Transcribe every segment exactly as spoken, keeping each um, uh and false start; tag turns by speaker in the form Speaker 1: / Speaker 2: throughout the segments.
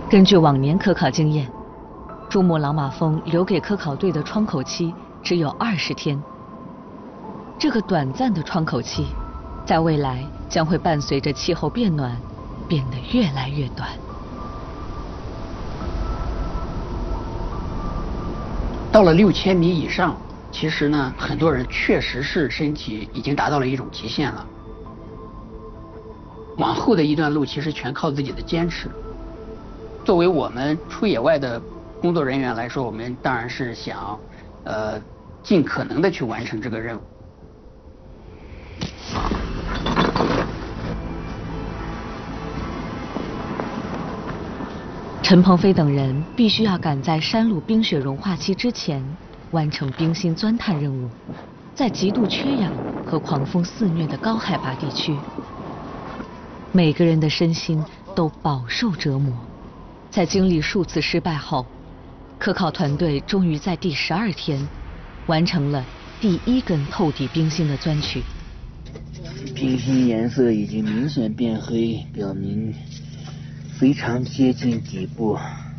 Speaker 1: 根据往年科考经验，珠穆朗玛峰留给科考队的窗口期只有二十天。这个短暂的窗口期，在未来将会伴随着气候变暖，变得越来越短。
Speaker 2: 到了六千米以上，其实呢，很多人确实是身体已经达到了一种极限了。往后的一段路，其实全靠自己的坚持。作为我们出野外的工作人员来说，我们当然是想，呃，尽可能的去完成这个任务。
Speaker 1: 陈鹏飞等人必须要赶在山路冰雪融化期之前完成冰芯钻探任务，在极度缺氧和狂风肆虐的高海拔地区，每个人的身心都饱受折磨。在经历数次失败后，科考团队终于在第十二天完成了第一根透底冰芯的钻取。
Speaker 3: 冰芯颜色已经明显变黑，表明非常接近底部。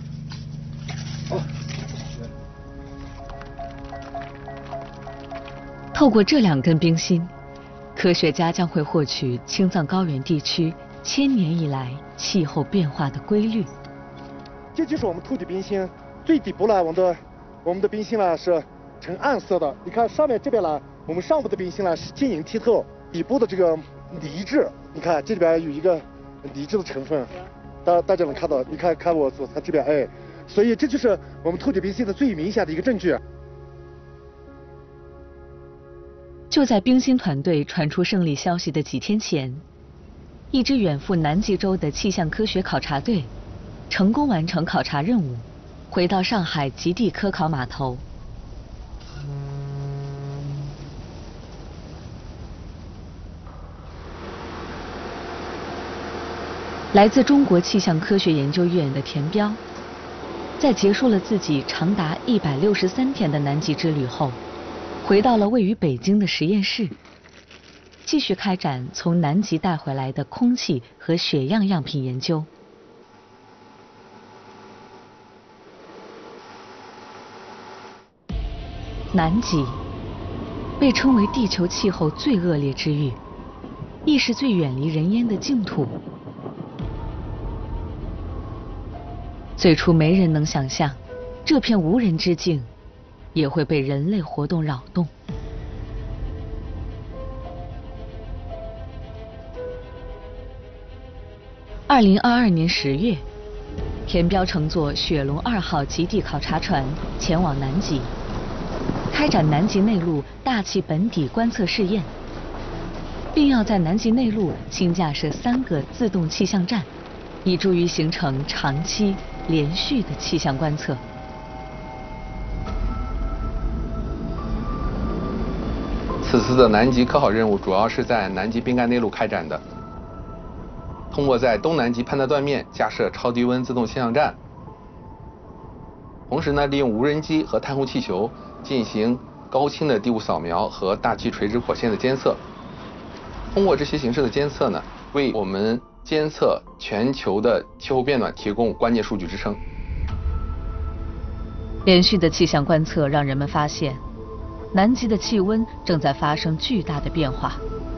Speaker 1: 透过这两根冰芯，科学家将会获取青藏高原地区千年以来气候变化的规律。
Speaker 4: 这就是我们透底冰芯最底部呢，我们的我们的冰芯呢是呈暗色的。你看上面这边呢，我们上部的冰芯呢是晶莹剔透，底部的这个泥质，你看这里边有一个泥质的成分，大大家能看到，你看看我左侧这边，哎，所以这就是我们透底冰芯的最明显的一个证据。
Speaker 1: 就在冰芯团队传出胜利消息的几天前，一支远赴南极洲的气象科学考察队成功完成考察任务，回到上海极地科考码头。来自中国气象科学研究院的田彪，在结束了自己长达一百六十三天的南极之旅后，回到了位于北京的实验室，继续开展从南极带回来的空气和血样样品研究。南极被称为地球气候最恶劣之域，亦是最远离人烟的净土。最初没人能想象，这片无人之境也会被人类活动扰动。二零二二年十月，田彪乘坐雪龙二号极地考察船前往南极，开展南极内陆大气本底观测试验，并要在南极内陆新架设三个自动气象站，以助于形成长期连续的气象观测。
Speaker 5: 此次的南极科考任务主要是在南极冰盖内陆开展的，通过在东南极攀的断面架设超低温自动气象站，同时呢，利用无人机和探护气球进行高清的地物扫描和大气垂直火线的监测。通过这些形式的监测呢，为我们监测全球的气候变暖提供关键数据支撑。
Speaker 1: 连续的气象观测让人们发现，南极的气温正在发生巨大的变化。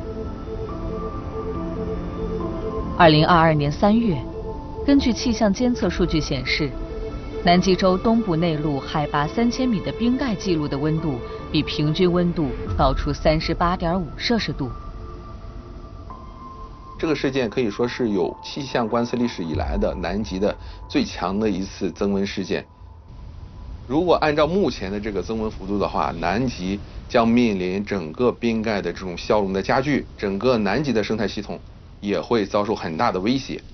Speaker 1: 二零二二年三月，根据气象监测数据显示，南极洲东部内陆海拔三千米的冰盖记录的温度比平均温度高出三十八点五摄氏度。
Speaker 5: 这个事件可以说是有气象观测历史以来的南极的最强的一次增温事件。如果按照目前的这个增温幅度的话，南极将面临整个冰盖的这种消融的加剧，整个南极的生态系统也会遭受很大的威胁。